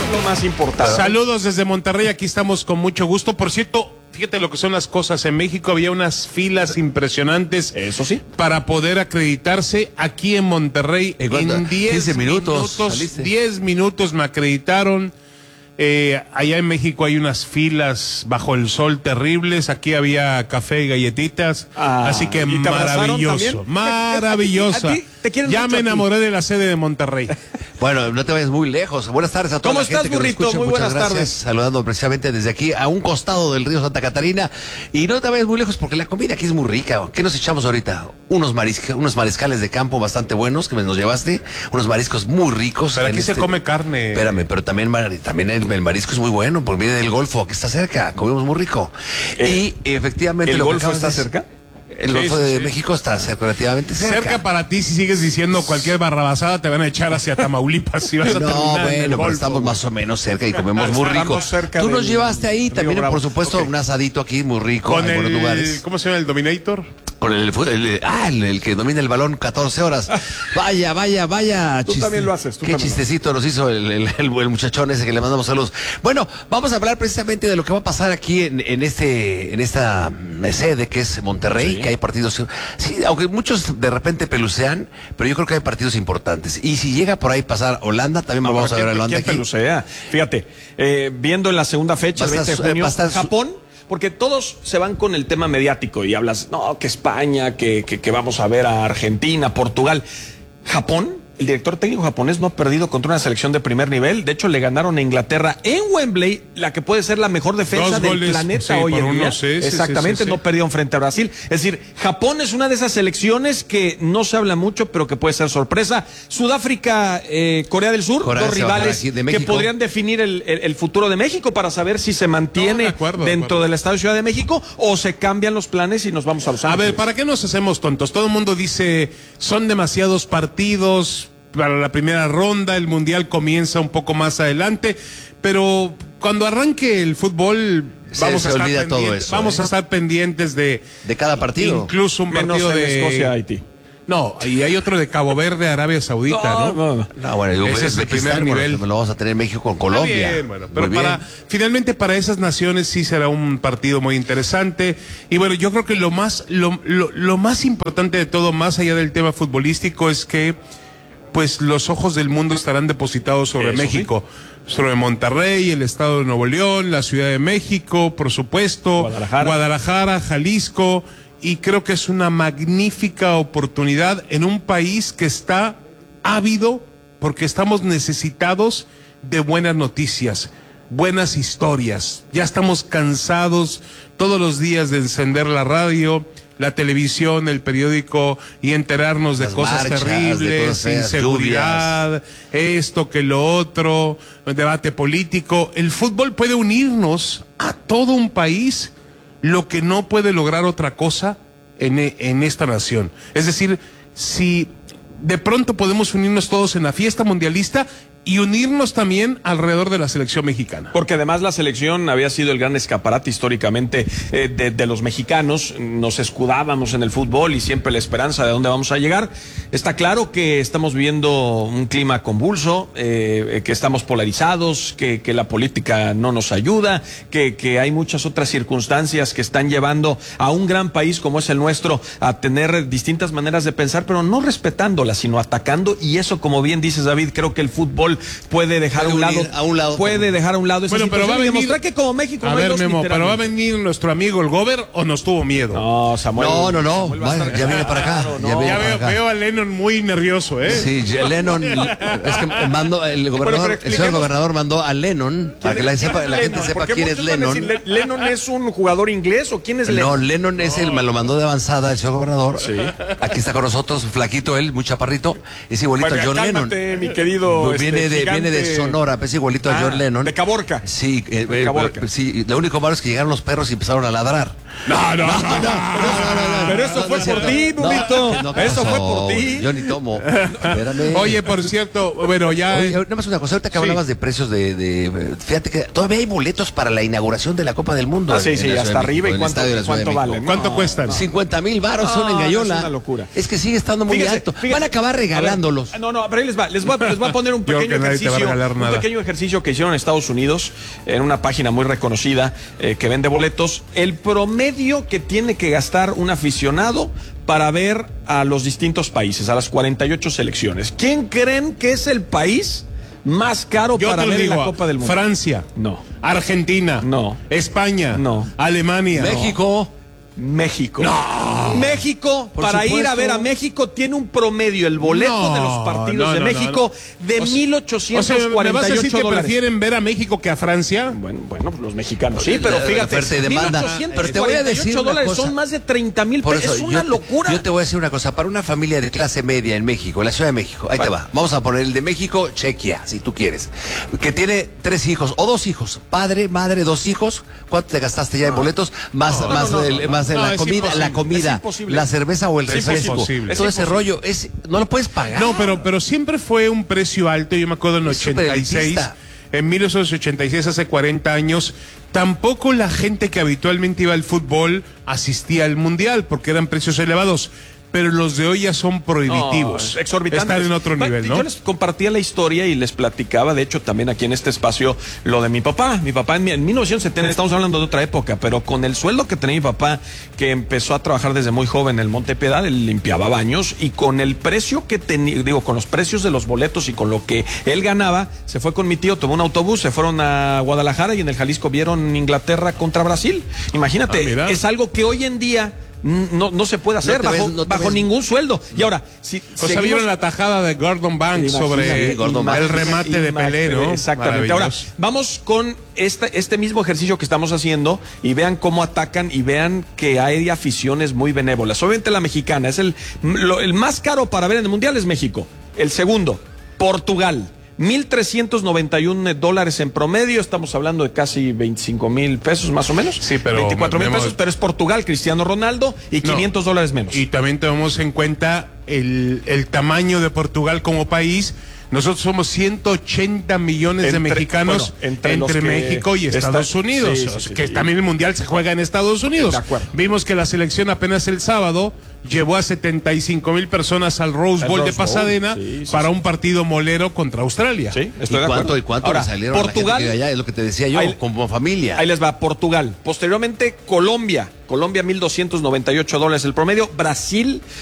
es lo más importante. Saludos desde Monterrey, aquí estamos con mucho gusto. Por cierto, fíjate lo que son las cosas. En México había unas filas impresionantes. Eso sí. Para poder acreditarse aquí en Monterrey. En 10 minutos me acreditaron. Allá en México hay unas filas bajo el sol terribles. Aquí había café y galletitas. Así que maravilloso. Maravillosa. Ya me enamoré de la sede de Monterrey. Bueno, no te vayas muy lejos. Buenas tardes a toda la gente que nos escucha. Muy buenas tardes. Saludando precisamente desde aquí, a un costado del río Santa Catarina. Y no te vayas muy lejos porque la comida aquí es muy rica. ¿Qué nos echamos ahorita? Unos mariscales de campo bastante buenos que nos llevaste. Unos mariscos muy ricos. Pero aquí se come carne. Espérame, pero también el marisco es muy bueno porque viene del Golfo, que está cerca. Comemos muy rico. Y efectivamente... ¿El Golfo está cerca? El Golfo de México está relativamente cerca. Cerca para ti, si sigues diciendo cualquier barrabasada, te van a echar hacia Tamaulipas. Si vas a bueno, pero estamos más o menos cerca y comemos muy rico. Tú nos llevaste ahí también, por supuesto, un asadito aquí muy rico en buenos lugares. ¿Cómo se llama el Dominator? Con el que domina el balón 14 horas. Vaya. Tú también lo haces. Qué chistecito nos hizo el muchachón ese que le mandamos saludos. Bueno, vamos a hablar precisamente de lo que va a pasar aquí en esta sede que es Monterrey, sí. Que hay partidos, sí, aunque muchos de repente pelucean, pero yo creo que hay partidos importantes. Y si llega por ahí pasar Holanda, también vamos a ver a Holanda aquí. ¿Quién pelucea? Fíjate, viendo en la segunda fecha, el 20 de junio, Japón... Porque todos se van con el tema mediático y hablas, no, que España, que vamos a ver a Argentina, Portugal. Japón, el director técnico japonés no ha perdido contra una selección de primer nivel. De hecho, le ganaron a Inglaterra en Wembley, la que puede ser la mejor defensa del planeta hoy en día. Exactamente, no perdieron frente a Brasil. Es decir, Japón es una de esas selecciones que no se habla mucho, pero que puede ser sorpresa. Sudáfrica, Corea del Sur, dos rivales que podrían definir el futuro de México para saber si se mantiene dentro del Estado de Ciudad de México o se cambian los planes y nos vamos a Los Ángeles. A ver, ¿para qué nos hacemos tontos? Todo el mundo dice, son demasiados partidos para la primera ronda, el Mundial comienza un poco más adelante, pero cuando arranque el fútbol vamos a estar pendientes de cada partido. Incluso un partido de Escocia-Haití. No, y hay otro de Cabo Verde, Arabia Saudita, ¿no? Bueno, ese es el primer nivel. Lo vamos a tener en México con Colombia. Bien, bueno, pero finalmente para esas naciones sí será un partido muy interesante. Y bueno, yo creo que lo más importante de todo, más allá del tema futbolístico, es que pues los ojos del mundo estarán depositados sobre México, sobre Monterrey, el estado de Nuevo León, la Ciudad de México, por supuesto, Guadalajara, Jalisco, y creo que es una magnífica oportunidad en un país que está ávido porque estamos necesitados de buenas noticias, buenas historias. Ya estamos cansados todos los días de encender la radio, la televisión, el periódico y enterarnos de cosas terribles, inseguridad, esto que lo otro, debate político. El fútbol puede unirnos a todo un país, lo que no puede lograr otra cosa en esta nación. Es decir, si de pronto podemos unirnos todos en la fiesta mundialista y unirnos también alrededor de la selección mexicana. Porque además la selección había sido el gran escaparate históricamente de los mexicanos. Nos escudábamos en el fútbol y siempre la esperanza de dónde vamos a llegar. Está claro que estamos viviendo un clima convulso, que estamos polarizados, que la política no nos ayuda, que hay muchas otras circunstancias que están llevando a un gran país como es el nuestro a tener distintas maneras de pensar, pero no respetándolas, sino atacando. Y eso, como bien dices, David, creo que el fútbol puede dejar a un lado esa pero va a venir, demostrar que como México a ver, Memo, pero va a venir nuestro amigo el Gober o nos tuvo miedo. No, Samuel. No. Ya viene para acá. Veo a Lennon muy nervioso, ¿eh? Sí, Lennon, es que el señor gobernador mandó a Lennon para que la gente sepa quién es Lennon. ¿Lennon es un jugador inglés o quién es Lennon? No, Lennon es me lo mandó de avanzada el señor gobernador. Sí. Aquí está con nosotros, flaquito él, muy chaparrito, es igualito a John Lennon. Mi querido viene de Sonora, es igualito a John Lennon. De Caborca. Sí, sí, lo único malo es que llegaron los perros y empezaron a ladrar. Pero eso fue por ti, Nubito. Eso fue por ti. Yo ni tomo. Espérame. Oye, por cierto, bueno, ya. Oye, nada más una cosa, ahorita que hablabas de precios fíjate que todavía hay boletos para la inauguración de la Copa del Mundo. Sí, hasta arriba. ¿Y cuánto vale? ¿Cuánto cuestan? 50,000 varos son en Gallola. Es una locura. Es que sigue estando muy alto. Van a acabar regalándolos. No, pero ahí les voy a poner un pequeño ejercicio que hicieron en Estados Unidos, en una página muy reconocida que vende boletos. El promedio que tiene que gastar un aficionado para ver a los distintos países, a las 48 selecciones. ¿Quién creen que es el país más caro para ver la Copa del Mundo? Francia. No. Argentina. No. España. No. Alemania. México. No. México, para supuesto. Ir a ver a México, tiene un promedio, el boleto de los partidos de México, de 1,848 ¿me vas a decir que prefieren ver a México que a Francia? Bueno, pues los mexicanos sí, pero fíjate, pero te voy a decir $1,848 son más de 30,000 pesos, es una locura. Yo te voy a decir una cosa, para una familia de clase media en México, en la Ciudad de México, ahí te va, vamos a poner el de México, Chequia, si tú quieres, que tiene 3 hijos, o 2 hijos, padre, madre, 2 hijos, ¿cuánto te gastaste ya en boletos? Más de la comida, la cerveza o el refresco. Todo ese rollo, no lo puedes pagar. No, pero siempre fue un precio alto. Yo me acuerdo en 86, en 1986, hace 40 años, tampoco la gente que habitualmente iba al fútbol asistía al Mundial, porque eran precios elevados. Pero los de hoy ya son prohibitivos. Exorbitantes. Están en otro nivel, ¿no? Yo les compartía la historia y les platicaba, de hecho, también aquí en este espacio, lo de mi papá. Mi papá en 1970, estamos hablando de otra época, pero con el sueldo que tenía mi papá, que empezó a trabajar desde muy joven en el Monte Piedad, él limpiaba baños, y con el precio que tenía, con los precios de los boletos y con lo que él ganaba, se fue con mi tío, tomó un autobús, se fueron a Guadalajara y en el Jalisco vieron Inglaterra contra Brasil. Imagínate, es algo que hoy en día no se puede hacer bajo ningún sueldo. Y ahora, vieron la tajada de Gordon Banks sobre el remate de Pelé, ¿no? Exactamente. Ahora, vamos con este mismo ejercicio que estamos haciendo y vean cómo atacan y vean que hay aficiones muy benévolas. Obviamente la mexicana es el más caro para ver en el Mundial, es México. El segundo, Portugal. $1,391 en promedio, estamos hablando de casi 25,000 pesos más o menos. Sí, pero 24,000 pesos, pero es Portugal, Cristiano Ronaldo, y $500 menos. Y también tomamos en cuenta el tamaño de Portugal como país. Nosotros somos 180 millones de mexicanos entre México y Estados Unidos. También el Mundial se juega en Estados Unidos. De acuerdo. Vimos que la selección apenas el sábado llevó a 75,000 personas al Rose Bowl de Pasadena para un partido molero contra Australia. Sí, estoy de acuerdo. ¿Y cuánto Ahora, le salieron Portugal, a la gente que allá? Es lo que te decía yo, como familia. Ahí les va, Portugal. Posteriormente, Colombia, $1,298 el promedio. Brasil,